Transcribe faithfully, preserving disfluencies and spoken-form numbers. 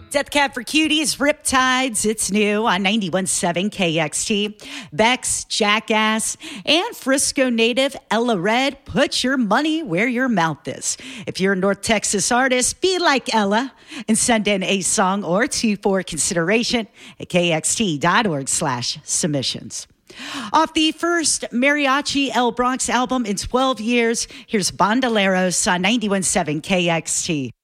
Death Cab for Cuties, Riptides, it's new on ninety-one point seven K X T. Bex, Jackass, and Frisco native Ella Red, put your money where your mouth is. If you're a North Texas artist, be like Ella and send in a song or two for consideration at kxt.org slash submissions. Off the first Mariachi El Bronx album in twelve years, here's Bandoleros on ninety-one point seven K X T.